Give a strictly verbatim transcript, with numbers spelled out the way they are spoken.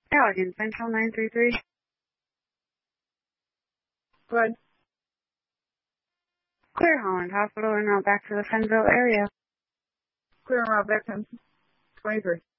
Allegan Central nine three three. Good. Clear Holland Hospital and route back to the Fenville area. Clear and route back to twenty-three.